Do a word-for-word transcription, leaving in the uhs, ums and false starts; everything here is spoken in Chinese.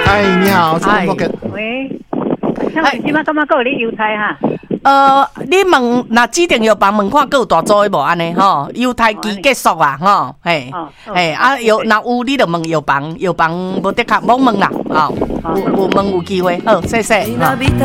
哎，你好，陈伯哥。 喂，哎，今麦感觉还有咧犹太哈？ 呃，你问那指定药房问看，还有大组的无安尼吼？犹太期结束啊，吼，嘿，嘿啊，有那有你就问药房，药房无得卡，冇问啦，吼，有有问有机会，好，谢谢。